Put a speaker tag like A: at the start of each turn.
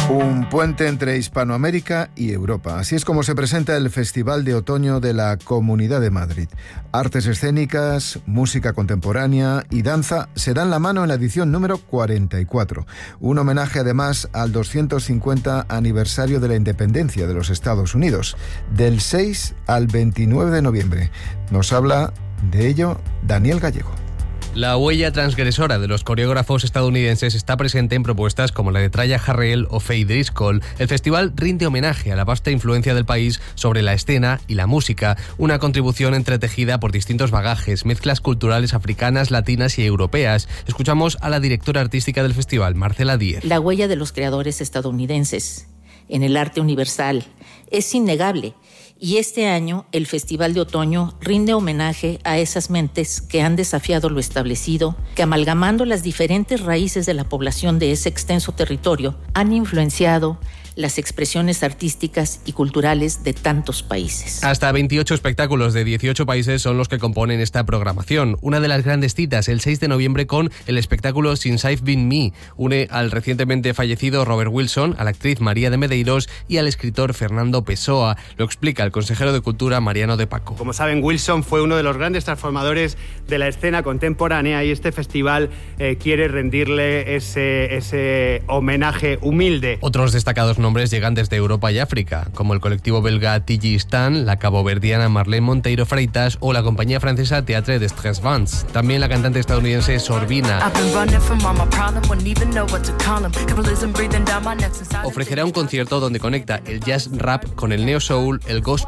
A: Un puente entre Hispanoamérica y Europa. Así es como se presenta el Festival de Otoño de la Comunidad de Madrid. Artes escénicas, música contemporánea y danza se dan la mano en la edición número 44. Un homenaje además al 250 aniversario de la independencia de los Estados Unidos, del 6 al 29 de noviembre. Nos habla de ello Daniel Gallego.
B: La huella transgresora de los coreógrafos estadounidenses está presente en propuestas como la de Traya Harrell o Faye Driscoll. El festival rinde homenaje a la vasta influencia del país sobre la escena y la música, una contribución entretejida por distintos bagajes, mezclas culturales africanas, latinas y europeas. Escuchamos a la directora artística del festival, Marcela Díez.
C: La huella de los creadores estadounidenses en el arte universal es innegable. Y este año, el Festival de Otoño rinde homenaje a esas mentes que han desafiado lo establecido, que amalgamando las diferentes raíces de la población de ese extenso territorio, han influenciado las expresiones artísticas y culturales de tantos países.
B: Hasta 28 espectáculos de 18 países son los que componen esta programación. Una de las grandes citas, el 6 de noviembre, con el espectáculo Since I've Been Me. Une al recientemente fallecido Robert Wilson, a la actriz María de Medeiros y al escritor Fernando Pessoa. Lo explica el consejero de Cultura, Mariano de Paco.
D: Como saben, Wilson fue uno de los grandes transformadores de la escena contemporánea y este festival quiere rendirle ese homenaje humilde.
B: Otros destacados nombres llegan desde Europa y África, como el colectivo belga Tigi Stan, la caboverdiana Marlene Monteiro Freitas o la compañía francesa Théâtre des Tres Vents. También la cantante estadounidense Sorbina ofrecerá un concierto donde conecta el jazz rap con el neo soul, el gospel